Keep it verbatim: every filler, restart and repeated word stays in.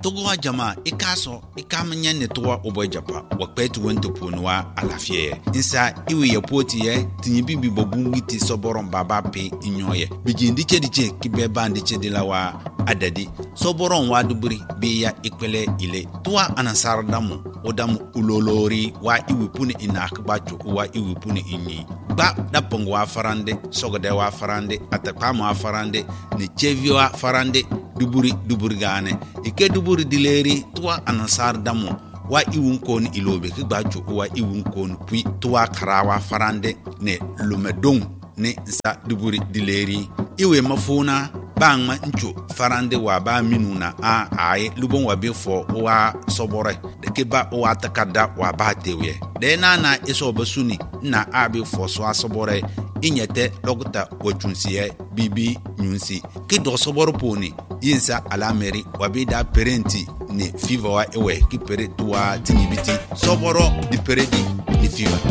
togo jama ikaso ikamanya ne towa obo japa wakpetu wento ponwa alafie insa iwe ye poti ye tinyibibi bogungi ti soboron baba pe inyoye bijindi chediche kibe bandi chedilawa adadi soboron waduburi biya ikwele ile towa anasar damu odamu ulolori wa iwe puni inakba chuku wa iwe puni inyi ba dapong wa farande sogode wa farande atakama wa farande ne chevi wa farande duburi duburi gane ike duburi dileri tuwa anasar damu wa iwun kon ilobe ki gbajo wa iwun kon pui tuwa karawa farande ne lumedong ne sa duburi dileri iwe mafuna bangma ncho farande wa ba minuna a ai lubon wa be fo wa sobore de ke ba wa takada wa ba tewe de na na iso basuni na abi fo so asobore inyete logta wachunsiye bibi nyunsi ki do soboro poni yinsa alameri wabida parenti ni fiva wa ewe ki pere tuwa tinibiti soboro di peredi ni fiva